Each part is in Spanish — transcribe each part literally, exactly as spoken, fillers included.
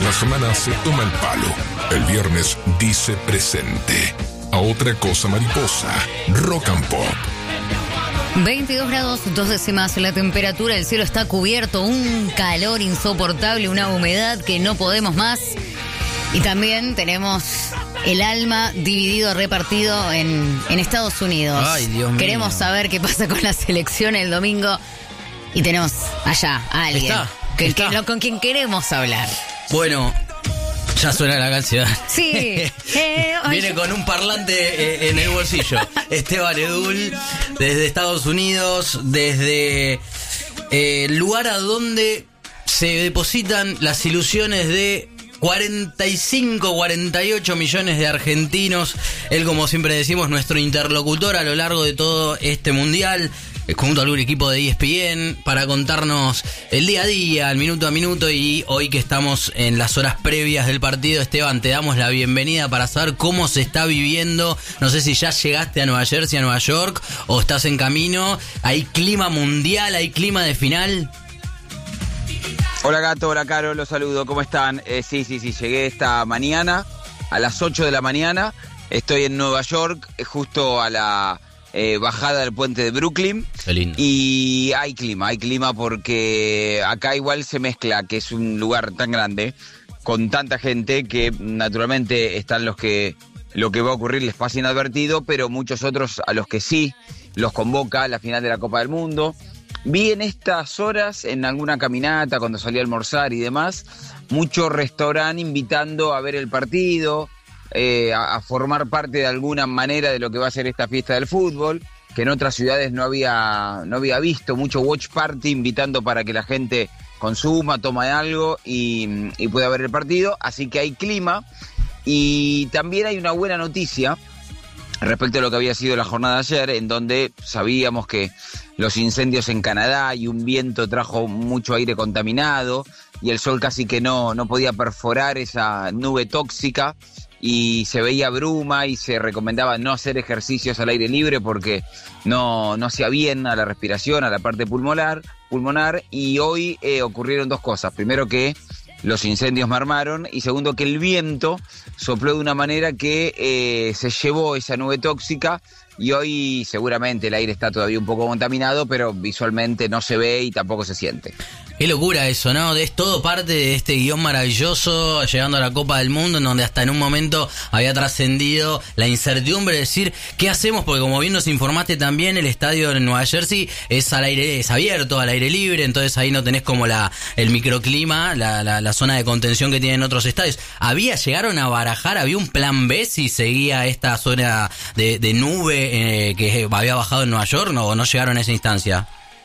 la semana se toma el palo. El viernes dice presente. A otra cosa mariposa. Rock and Pop. veintidós grados, dos décimas la temperatura, el cielo está cubierto, un calor insoportable, una humedad que no podemos más. Y también tenemos el alma dividido, repartido en, en Estados Unidos. Ay, Dios mío. Queremos saber qué pasa con la selección el domingo. Y tenemos allá a alguien Está, que, está. que, lo, con quien queremos hablar. Bueno, ya suena la canción. Sí. Eh, Viene con un parlante eh, en el bolsillo. Esteban Edul, desde Estados Unidos, desde eh, el lugar a donde se depositan las ilusiones de cuarenta y cinco, cuarenta y ocho millones de argentinos. Él, como siempre decimos, nuestro interlocutor a lo largo de todo este mundial, junto al equipo de E S P N, para contarnos el día a día, el minuto a minuto. Y hoy que estamos en las horas previas del partido, Esteban, te damos la bienvenida para saber cómo se está viviendo. No sé si ya llegaste a Nueva Jersey, a Nueva York, o estás en camino. ¿Hay clima mundial? ¿Hay clima de final? Hola Gato, hola Caro, los saludo, ¿cómo están? Eh, sí, sí, sí, llegué esta mañana a las ocho de la mañana. Estoy en Nueva York, eh, justo a la eh, bajada del puente de Brooklyn. Qué lindo. Y hay clima, hay clima porque acá igual se mezcla, que es un lugar tan grande, con tanta gente, que naturalmente están los que lo que va a ocurrir les pasa inadvertido, pero muchos otros a los que sí los convoca la final de la Copa del Mundo. Vi en estas horas, en alguna caminata, cuando salí a almorzar y demás, mucho restaurante invitando a ver el partido, eh, a, a formar parte de alguna manera de lo que va a ser esta fiesta del fútbol, que en otras ciudades no había, no había visto, mucho watch party invitando para que la gente consuma, tome algo y, y pueda ver el partido. Así que hay clima y también hay una buena noticia respecto a lo que había sido la jornada de ayer, en donde sabíamos que los incendios en Canadá y un viento trajo mucho aire contaminado y el sol casi que no, no podía perforar esa nube tóxica y se veía bruma y se recomendaba no hacer ejercicios al aire libre porque no, no hacía bien a la respiración, a la parte pulmonar, pulmonar y hoy eh, ocurrieron dos cosas. Primero, que los incendios mermaron y segundo, que el viento sopló de una manera que eh, se llevó esa nube tóxica y hoy seguramente el aire está todavía un poco contaminado, pero visualmente no se ve y tampoco se siente. Qué locura eso, ¿no? Es todo parte de este guión maravilloso, llegando a la Copa del Mundo, en donde hasta en un momento había trascendido la incertidumbre de decir, ¿qué hacemos? Porque como bien nos informaste también, el estadio en Nueva Jersey es al aire, es abierto, al aire libre, entonces ahí no tenés como la el microclima, la, la, la zona de contención que tienen otros estadios. ¿Había, llegaron a barajar, había un plan B si seguía esta zona de, de nube eh, que había bajado en Nueva York, ¿no? ¿O no llegaron a esa instancia?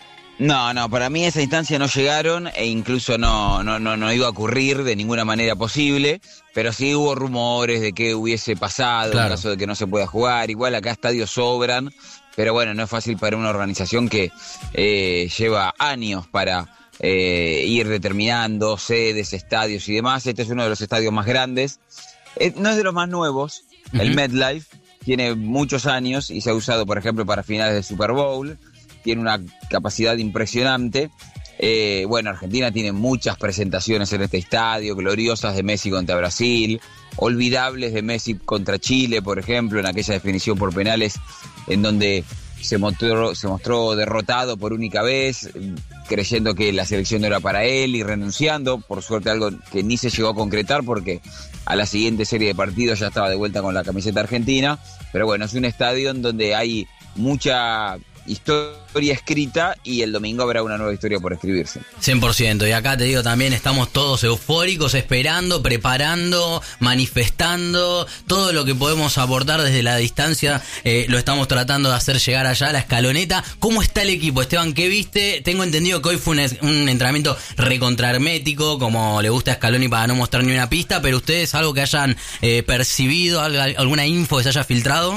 No, no, para mí esa instancia no llegaron e incluso no, no, no, no iba a ocurrir de ninguna manera posible, pero sí hubo rumores de que hubiese pasado, claro, en caso de que no se pueda jugar. Igual acá estadios sobran, pero bueno, no es fácil para una organización que eh, lleva años para eh, ir determinando sedes, estadios y demás. Este es uno de los estadios más grandes, eh, no es de los más nuevos, uh-huh. El MetLife tiene muchos años y se ha usado, por ejemplo, para finales de Super Bowl. Tiene una capacidad impresionante. Eh, bueno, Argentina tiene muchas presentaciones en este estadio, gloriosas de Messi contra Brasil, olvidables de Messi contra Chile, por ejemplo, en aquella definición por penales en donde se mostró, se mostró derrotado por única vez, creyendo que la selección no era para él y renunciando. Por suerte, algo que ni se llegó a concretar porque a la siguiente serie de partidos ya estaba de vuelta con la camiseta argentina. Pero bueno, es un estadio en donde hay mucha historia escrita y el domingo habrá una nueva historia por escribirse. cien por ciento. Y acá te digo también, estamos todos eufóricos, esperando, preparando, manifestando, todo lo que podemos aportar desde la distancia, eh, lo estamos tratando de hacer llegar allá a la escaloneta. ¿Cómo está el equipo, Esteban? ¿Qué viste? Tengo entendido que hoy fue un, un entrenamiento recontrahermético, como le gusta a Scaloni para no mostrar ni una pista, pero ustedes, algo que hayan eh, percibido, algo, alguna info que se haya filtrado.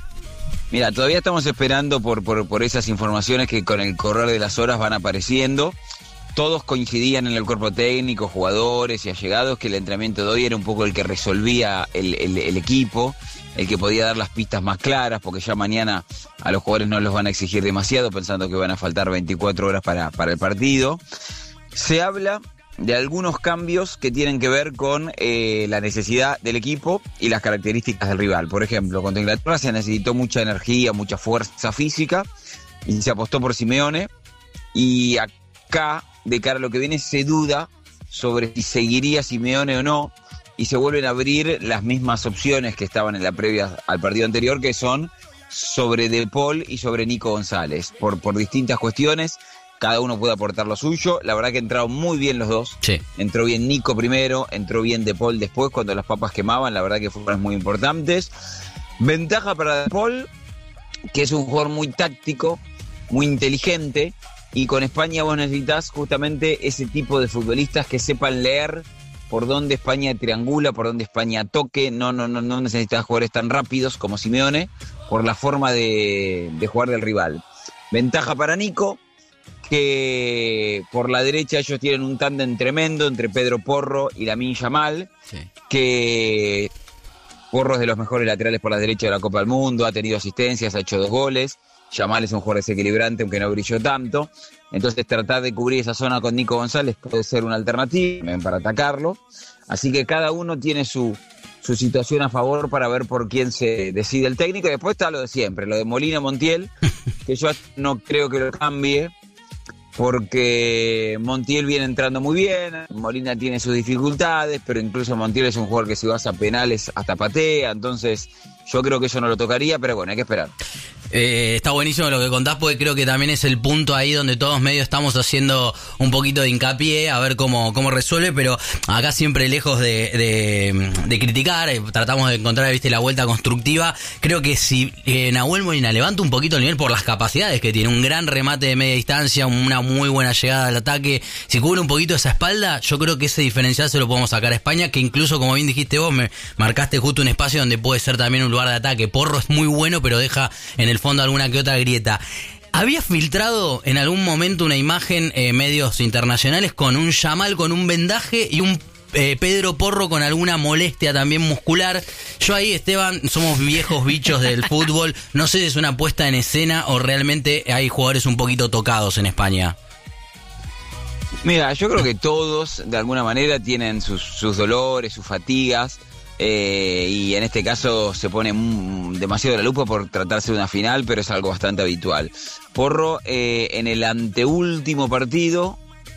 Mira, todavía estamos esperando por, por, por esas informaciones que con el correr de las horas van apareciendo. Todos coincidían en el cuerpo técnico, jugadores y allegados, que el entrenamiento de hoy era un poco el que resolvía el, el, el equipo, el que podía dar las pistas más claras, porque ya mañana a los jugadores no los van a exigir demasiado, pensando que van a faltar veinticuatro horas para, para el partido. Se habla de algunos cambios que tienen que ver con eh, la necesidad del equipo y las características del rival. Por ejemplo, contra Inglaterra se necesitó mucha energía, mucha fuerza física y se apostó por Simeone. Y acá, de cara a lo que viene, se duda sobre si seguiría Simeone o no y se vuelven a abrir las mismas opciones que estaban en la previa al partido anterior, que son sobre De Paul y sobre Nico González, por, por distintas cuestiones. Cada uno puede aportar lo suyo. La verdad que entraron muy bien los dos. Sí. Entró bien Nico primero, entró bien De Paul después, cuando las papas quemaban. La verdad que fueron muy importantes. Ventaja para De Paul, que es un jugador muy táctico, muy inteligente. Y con España vos necesitas justamente ese tipo de futbolistas que sepan leer por dónde España triangula, por dónde España toque. No, no, no, no necesitas jugadores tan rápidos como Simeone, por la forma de, de jugar del rival. Ventaja para Nico, que por la derecha ellos tienen un tándem tremendo entre Pedro Porro y Lamine Yamal, sí. que Porro es de los mejores laterales por la derecha de la Copa del Mundo, ha tenido asistencias, ha hecho dos goles. Yamal es un jugador desequilibrante, aunque no brilló tanto. Entonces tratar de cubrir esa zona con Nico González puede ser una alternativa para atacarlo. Así que cada uno tiene su, su situación a favor para ver por quién se decide el técnico. Y después está lo de siempre, lo de Molina Montiel, que yo no creo que lo cambie, porque Montiel viene entrando muy bien, Molina tiene sus dificultades, pero incluso Montiel es un jugador que si vas a penales hasta patea, entonces yo creo que eso no lo tocaría, pero bueno, hay que esperar. Eh, está buenísimo lo que contás, porque creo que también es el punto ahí donde todos medio estamos haciendo un poquito de hincapié a ver cómo, cómo resuelve, pero acá siempre lejos de, de, de criticar, eh, tratamos de encontrar, viste, la vuelta constructiva. Creo que si eh, Nahuel Molina levanta un poquito el nivel por las capacidades que tiene, un gran remate de media distancia, una muy buena llegada al ataque, si cubre un poquito esa espalda, yo creo que ese diferencial se lo podemos sacar a España, que incluso, como bien dijiste vos, me marcaste justo un espacio donde puede ser también un lugar de ataque. Porro es muy bueno, pero deja en el fondo alguna que otra grieta. Había filtrado en algún momento una imagen, eh, medios internacionales, con un Yamal con un vendaje y un eh, Pedro Porro con alguna molestia también muscular. Yo ahí, Esteban, somos viejos bichos del fútbol. No sé si es una puesta en escena o realmente hay jugadores un poquito tocados en España. Mira, yo creo que todos, de alguna manera, tienen sus, sus dolores, sus fatigas. Eh, y en este caso se pone mm, demasiado la lupa por tratarse de una final, pero es algo bastante habitual. Porro, eh, en el anteúltimo partido,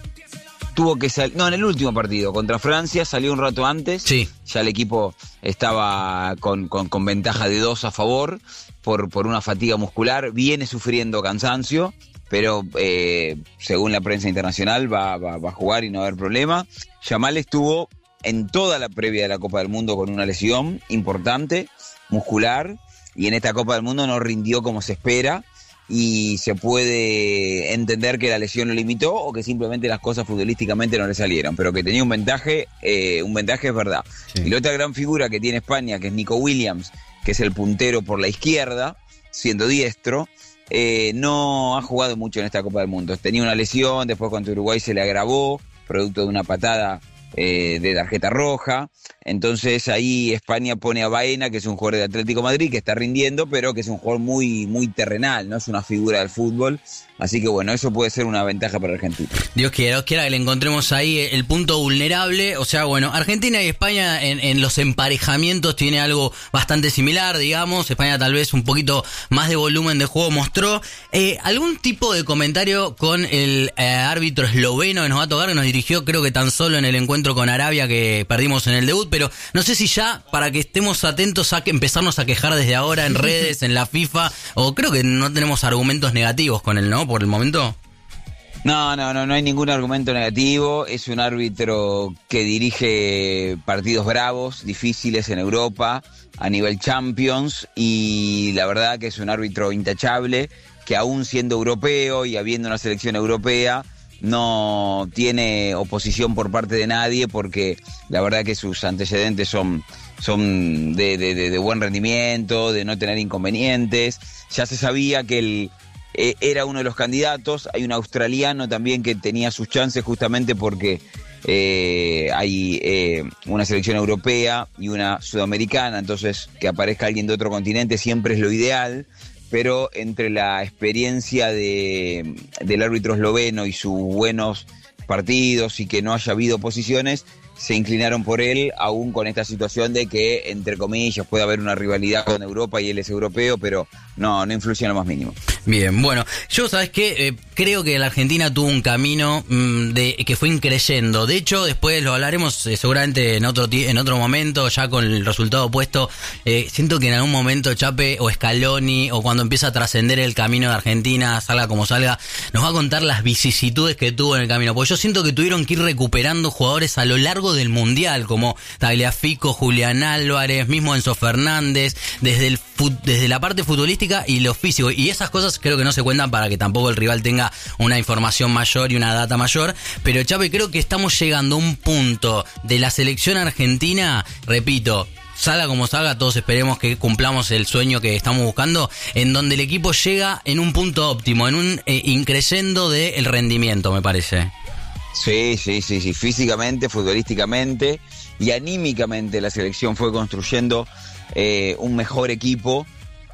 tuvo que salir, no, en el último partido, contra Francia, salió un rato antes, sí. Ya el equipo estaba con, con, con ventaja de dos a favor, por, por una fatiga muscular, viene sufriendo cansancio, pero eh, según la prensa internacional va, va, va a jugar y no va a haber problema. Yamal estuvo en toda la previa de la Copa del Mundo con una lesión importante, muscular, y en esta Copa del Mundo no rindió como se espera, y se puede entender que la lesión lo limitó o que simplemente las cosas futbolísticamente no le salieron, pero que tenía un ventaje, eh, un ventaje es verdad. Sí. Y la otra gran figura que tiene España, que es Nico Williams, que es el puntero por la izquierda, siendo diestro, eh, no ha jugado mucho en esta Copa del Mundo. Tenía una lesión, después contra Uruguay se le agravó, producto de una patada Eh, de tarjeta roja. Entonces ahí España pone a Baena, que es un jugador de Atlético Madrid, que está rindiendo, pero que es un jugador muy, muy terrenal, no es una figura del fútbol. Así que bueno, eso puede ser una ventaja para Argentina. Dios quiera, Dios quiera que le encontremos ahí el punto vulnerable. O sea, bueno, Argentina y España en, en los emparejamientos tiene algo bastante similar, digamos. España tal vez un poquito más de volumen de juego mostró. Eh, ¿Algún tipo de comentario con el eh, árbitro esloveno que nos va a tocar, que nos dirigió creo que tan solo en el encuentro con Arabia que perdimos en el debut? Pero no sé si ya, para que estemos atentos a que empezarnos a quejar desde ahora en redes, en la FIFA, o creo que no tenemos argumentos negativos con él, ¿no? Por el momento. No, no, no, no hay ningún argumento negativo. Es un árbitro que dirige partidos bravos, difíciles en Europa, a nivel Champions, y la verdad que es un árbitro intachable, que aún siendo europeo y habiendo una selección europea, no tiene oposición por parte de nadie, porque la verdad que sus antecedentes son, son de, de, de, de buen rendimiento, de no tener inconvenientes. Ya se sabía que él eh, era uno de los candidatos. Hay un australiano también que tenía sus chances, justamente porque eh, hay eh, una selección europea y una sudamericana, entonces que aparezca alguien de otro continente siempre es lo ideal. Pero entre la experiencia de, del árbitro esloveno y sus buenos partidos y que no haya habido oposiciones, se inclinaron por él, aún con esta situación de que, entre comillas, puede haber una rivalidad con Europa y él es europeo, pero no, no influye en lo más mínimo. Bien, bueno, yo, ¿sabes qué? Eh, creo que la Argentina tuvo un camino mmm, de que fue increyendo. De hecho, después lo hablaremos eh, seguramente en otro en otro momento, ya con el resultado opuesto. Eh, siento que en algún momento Chape o Scaloni, o cuando empieza a trascender el camino de Argentina, salga como salga, nos va a contar las vicisitudes que tuvo en el camino. Porque yo siento que tuvieron que ir recuperando jugadores a lo largo del Mundial, como Tagliafico, Julián Álvarez, mismo Enzo Fernández, desde el fut, desde la parte futbolística y lo físico. Y esas cosas creo que no se cuentan para que tampoco el rival tenga una información mayor y una data mayor. Pero, Chape, creo que estamos llegando a un punto de la selección argentina, repito, salga como salga, todos esperemos que cumplamos el sueño que estamos buscando, en donde el equipo llega en un punto óptimo, en un eh, increyendo del rendimiento, me parece. Sí, sí, sí, sí, físicamente, futbolísticamente y anímicamente la selección fue construyendo eh, un mejor equipo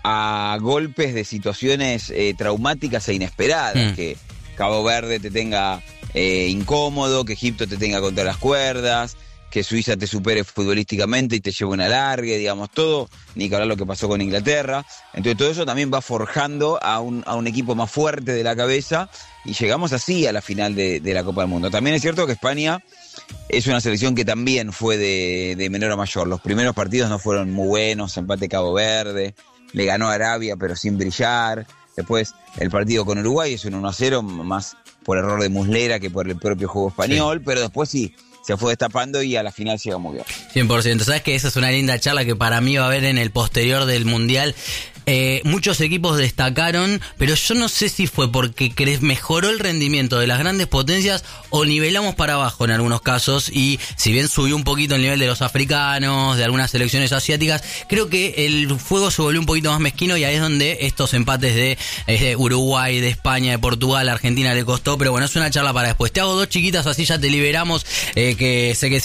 a golpes de situaciones eh, traumáticas e inesperadas, mm. que Cabo Verde te tenga eh, incómodo, que Egipto te tenga contra las cuerdas, que Suiza te supere futbolísticamente y te lleve una larga, digamos, todo, ni que hablar lo que pasó con Inglaterra. Entonces todo eso también va forjando a un, a un equipo más fuerte de la cabeza y llegamos así a la final de, de la Copa del Mundo. También es cierto que España es una selección que también fue de, de menor a mayor. Los primeros partidos no fueron muy buenos, empate Cabo Verde, le ganó a Arabia pero sin brillar. Después el partido con Uruguay es un uno a cero, más por error de Muslera que por el propio juego español, sí. Pero después sí, se fue destapando y a la final llega muy bien. cien por ciento. ¿Sabes que esa es una linda charla que para mí va a haber en el posterior del Mundial? Eh, muchos equipos destacaron, pero yo no sé si fue porque mejoró el rendimiento de las grandes potencias o nivelamos para abajo en algunos casos, y si bien subió un poquito el nivel de los africanos, de algunas selecciones asiáticas, creo que el juego se volvió un poquito más mezquino, y ahí es donde estos empates de, de Uruguay, de España, de Portugal, Argentina le costó. Pero bueno, es una charla para después. Te hago dos chiquitas, así ya te liberamos, eh, que sé que